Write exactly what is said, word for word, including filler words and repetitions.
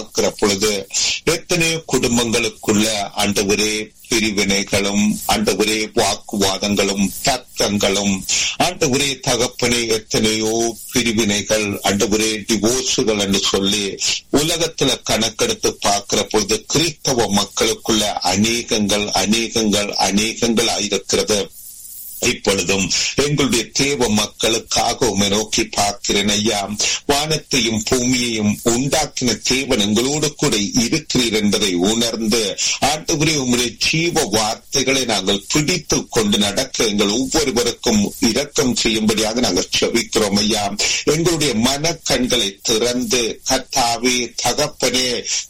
பொழுது எத்தனையோ குடும்பங்களுக்குள்ள ஆண்டவரே பிரிவினைகளும் ஆண்டவரே வாக்குவாதங்களும் தர்க்கங்களும் ஆண்டவரே தகப்பனே எத்தனையோ பிரிவினைகள் ஆண்டவரே டிவோர்ஸுகள் என்று சொல்லி உலகத்துல கணக்கெடுத்து பார்க்கிற பொழுது கிறிஸ்தவ மக்களுக்குள்ள அநேகங்கள் அநேகங்கள் அநேகங்கள் ஆயிருக்கிறது. இப்பொழுதும் எங்களுடைய தேவ மக்களுக்காக உம்மை நோக்கி பார்க்கிறேன் ஐயா. வானத்தையும் பூமியையும் உண்டாக்கின தேவன் எங்களோடு கூட இருக்கிறீர் என்பதை உணர்ந்து ஆண்டவரே உம்முடைய ஜீவ வார்த்தைகளை நாங்கள் பிடித்து கொண்டு நடக்க எங்கள் ஒவ்வொருவருக்கும் இரக்கம் செய்யும்படியாக நாங்கள் செபிக்கிறோம் ஐயா. எங்களுடைய மன கண்களை திறந்து கர்த்தாவே தகப்பனே